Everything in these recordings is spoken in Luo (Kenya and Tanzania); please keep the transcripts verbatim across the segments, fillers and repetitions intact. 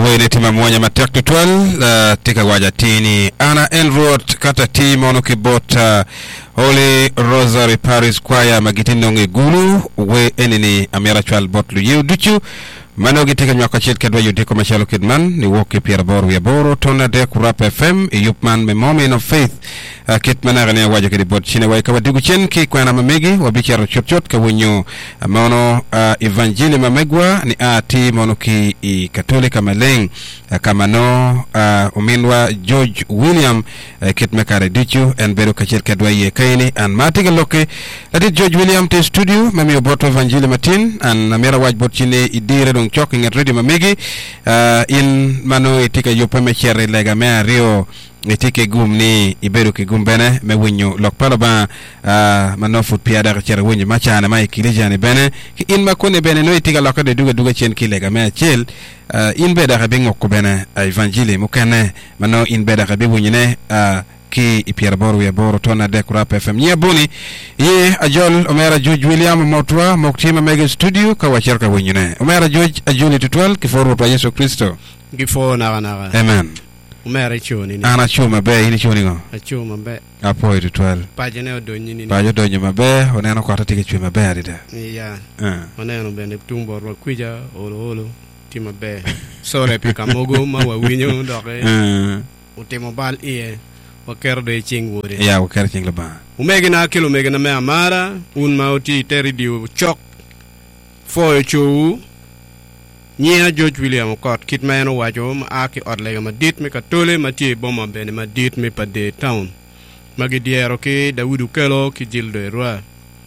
wene tima mwanya matek tutwal uh, tika waja tini ana enroad kata timo no kibota Holy Rosary Paris Choir magitino nge gulu we enini amira chwal botlu yu duchu manogi tika nyaka chit kedwa yu diko machalo kidman ni woki pira boru ya boro tona de kurap F M yupman me moment of faith uh, kitmana gane waja kedi bot chine wai kawa digu chen ki kwa na mamegi wabicharo chot chot ka wenyo uh, maono uh, evanjili mamegwa ni ati maono ki i katolika maleng uh, kama no uh, uminwa George William uh, kitmekare dichu en beru kachit kedwa ye kaini an matiga loke ati George William te studio mami oboto evanjili matin an namera waj bot chine idire dong choking at radio mamegi uh, in mano itika yopa mechere lega mea rio itike gum ni iberu ke gum bene me winyo lok palaba uh, mano fut piada kachere winyo machana ma ikilija ni bene ki in makone bene no itika loka de duga duga chen kilega mea chel uh, in beda kabi ngoko bene uh, evanjili mukane mano in beda kabi winyo ne uh, ki ipiara boru ya boro tona de kurap F M nye buni ye ajol omera George William motwa moktima mega studio ka wacherka wenyune omera George ajoli tutwal kiforu wa Yesu Kristo gifo naga naga amen omera choni ni ana choma be ini choni ngo achoma be apo tutwal pajene odonyi ni pajo donyo mabe oneno ko atike chwe mabe adida ya eh oneno bende tumbo ro kwija olo olo tima be sore pika mogo ma wa winyo ndoke eh utemo bal ie wakero de ching wore ya wakero ching laba umegi na kilo megi na me amara un mauti teridio chok fo chu nyia George William kot kitmano wajo ma aki odlega ma dit me katole ma ti boma bene ma dit me pa de town magi diero ke Daudu Kelo ki jildo roi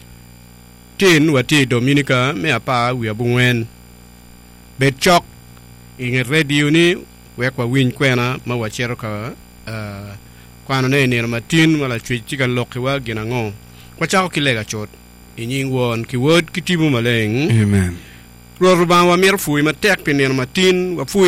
tin wati Dominica me apa wi abungen bet chok in radio ni we kwa win kwena ma wachero ka uh, kwano ne ni matin wala chika lokki wa gina ngo kwa chako kilega chot inying won ki word kitimu maleng amen ro ro ba wa mer fui ma tek pin matin wa fui